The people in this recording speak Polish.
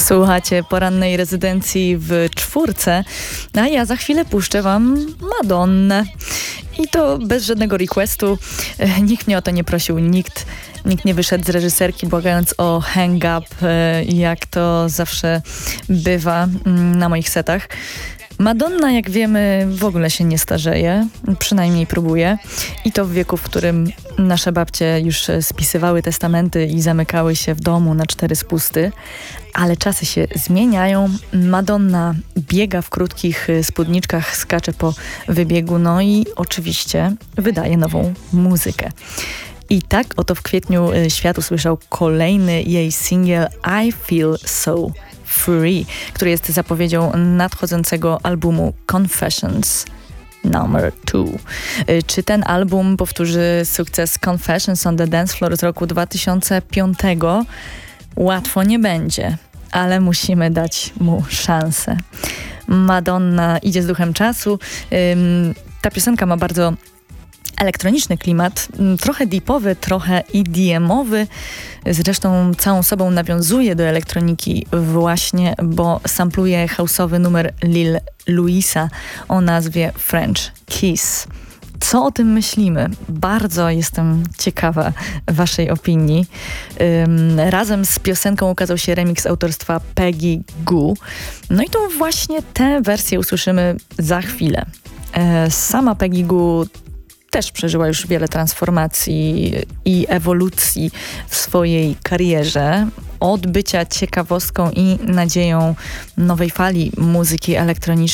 Słuchacie porannej rezydencji w czwórce, a ja za chwilę puszczę wam Madonnę. I to bez żadnego requestu. Nikt mnie o to nie prosił, nikt nie wyszedł z reżyserki błagając o hang up, jak to zawsze bywa na moich setach. Madonna, jak wiemy, w ogóle się nie starzeje, przynajmniej próbuje. I to w wieku, w którym nasze babcie już spisywały testamenty i zamykały się w domu na 4 spusty. Ale czasy się zmieniają. Madonna biega w krótkich spódniczkach, skacze po wybiegu, no i oczywiście wydaje nową muzykę. I tak oto w kwietniu świat usłyszał kolejny jej singiel I Feel So Free, który jest zapowiedzią nadchodzącego albumu Confessions Number 2. Czy ten album powtórzy sukces Confessions on the Dance Floor z roku 2005? Łatwo nie będzie, ale musimy dać mu szansę. Madonna idzie z duchem czasu. Ta piosenka ma bardzo elektroniczny klimat, trochę deepowy, trochę EDM-owy. Zresztą całą sobą nawiązuje do elektroniki właśnie, bo sampluje house'owy numer Lil Louisa o nazwie French Kiss. Co o tym myślimy? Bardzo jestem ciekawa waszej opinii. Razem z piosenką ukazał się remix autorstwa Peggy Gou. No i to właśnie tę wersję usłyszymy za chwilę. Sama Peggy Gou też przeżyła już wiele transformacji i ewolucji w swojej karierze. Od bycia ciekawostką i nadzieją nowej fali muzyki elektronicznej